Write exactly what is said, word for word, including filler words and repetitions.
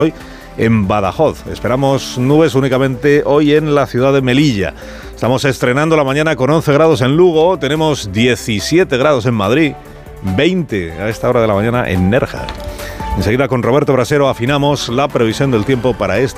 hoy en Badajoz. Esperamos nubes únicamente hoy en la ciudad de Melilla. Estamos estrenando la mañana con once grados en Lugo, tenemos diecisiete grados en Madrid, veinte a esta hora de la mañana en Nerja. Enseguida con Roberto Brasero afinamos la previsión del tiempo para este